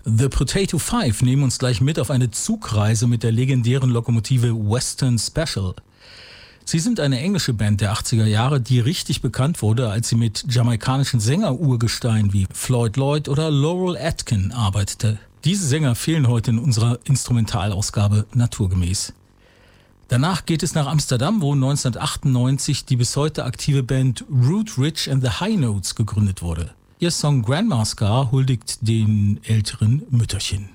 The Potato Five nehmen uns gleich mit auf eine Zugreise mit der legendären Lokomotive Western Special. Sie sind eine englische Band der 80er Jahre, die richtig bekannt wurde, als sie mit jamaikanischen Sänger-Urgesteinen wie Floyd Lloyd oder Laurel Atkin arbeitete. Diese Sänger fehlen heute in unserer Instrumentalausgabe naturgemäß. Danach geht es nach Amsterdam, wo 1998 die bis heute aktive Band Root Rich and the High Notes gegründet wurde. Ihr Song Grandma Scar huldigt den älteren Mütterchen.